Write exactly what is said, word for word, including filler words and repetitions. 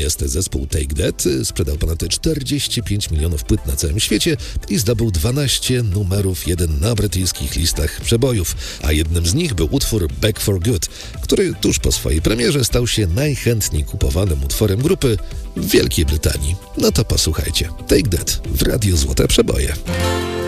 Natomiast zespół Take That sprzedał ponad czterdzieści pięć milionów płyt na całym świecie i zdobył dwanaście numerów jeden na brytyjskich listach przebojów, a jednym z nich był utwór Back for Good, który tuż po swojej premierze stał się najchętniej kupowanym utworem grupy w Wielkiej Brytanii. No to posłuchajcie. Take That w Radiu Złote Przeboje.